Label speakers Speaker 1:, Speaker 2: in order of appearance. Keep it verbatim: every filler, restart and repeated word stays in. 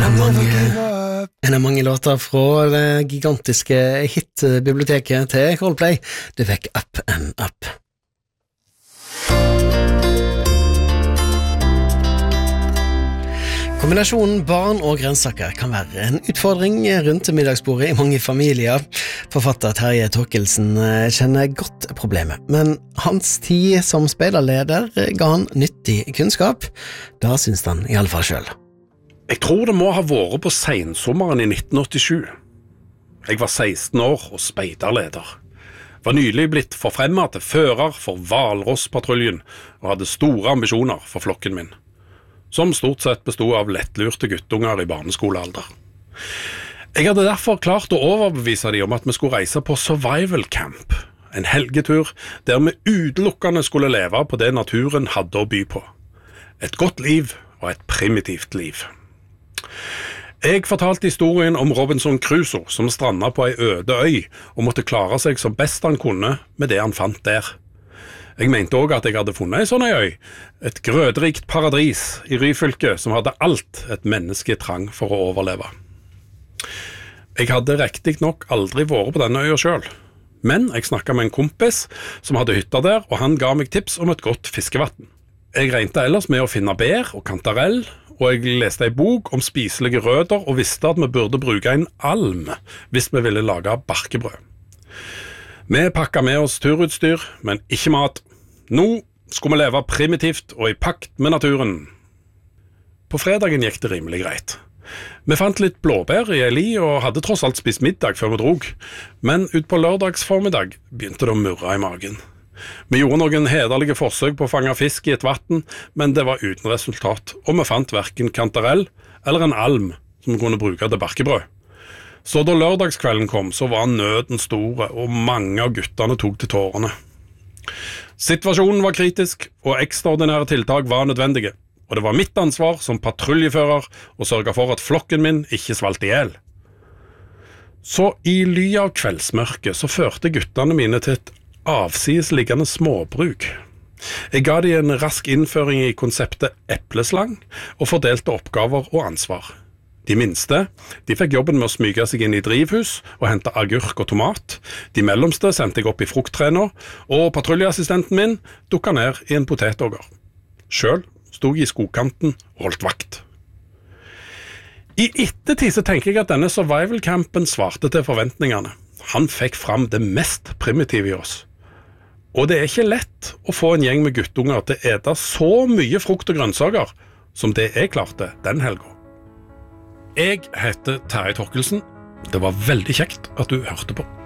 Speaker 1: En av mange, en av mange låter fra det gigantiske hitbiblioteket til Coldplay. Det fikk Up and Up. Kombinasjonen barn og grønnsaker kan være en utfordring rundt middagsbordet i mange familier. Forfatter Terje Torkelsen kjenner godt problemet, men hans tid som speiderleder ga han nyttig kunnskap. Da synes han i alle fall selv.
Speaker 2: Jeg tror det må ha vært på sensommeren i nitten åttisju. Jeg var seksten år og speiderleder. Var nylig blitt forfremmet til fører for Hvalrosspatruljen og hadde store ambisjoner for flokken min, som stort sett bestod av lettlurte guttunger i barneskolealder. Jeg hadde derfor klart å overbevise dem om at vi skulle reise på survival camp, en helgetur der vi utelukkende skulle leve på det naturen hadde å by på. Et godt liv og et primitivt liv. Jeg fortalte historien om Robinson Crusoe som strandet på ei øde øy og måtte klare seg som best han kunne med det han fant der. Jeg mente også at jeg hadde funnet en sånn øy, et grødrikt paradis i Ryfylke som hadde alt et menneske trang for å overleve. Jeg hadde riktig nok aldri vært på denne øya selv, men jeg snakket med en kompis som hadde hytta der, og han ga meg tips om et godt fiskevatten. Jeg regnet ellers med å finne bær og kantarell, og jeg leste en bok om spiselige røder og visste at vi burde bruke en alm hvis vi ville lage barkebrød. Vi pakket med oss turutstyr, men ikke mat. Nå skulle vi leve primitivt og i pakt med naturen. På fredagen gikk det rimelig greit. Vi fant litt blåbær i ei li og hadde tross alt spist middag før vi drog, men ut på lørdagsformiddag begynte det å murre i magen. Vi gjorde noen hederlige forsøk på å fange fisk i et vatten, men det var uten resultat, og vi fant hverken kantarell eller en alm som vi kunne bruke til barkebrød. Så da lørdagskvelden kom, så var nøden store, og mange av guttene tok til tårene. Situasjonen var kritisk, og ekstraordinære tiltak var nødvendige, og det var mitt ansvar som patruljefører å sørge for at flokken min ikke svalt ihjel. Så i ly av kveldsmørket så førte guttene mine til et avsidesliggende småbruk. Jeg ga de en rask innføring i konseptet epleslang og fordelte oppgaver og ansvar. De minste, de fikk jobben med å smyge seg inn i drivhus og hente agurk og tomat. De mellomste sendte jeg opp i frukttræna, og patruljeassistenten min dukket ned i en potetåger. Selv stod jeg i skogkanten og holdt vakt. I ettertid så tenker jeg at denne survival-campen svarte til forventningene. Han fikk fram det mest primitive i oss. Og det er ikke lett å få en gjeng med guttunger til å ete så mye frukt og grønnsaker som det jeg klarte den helgen. Jeg heter Terje Torkelsen. Det var veldig kjekt at du hørte på.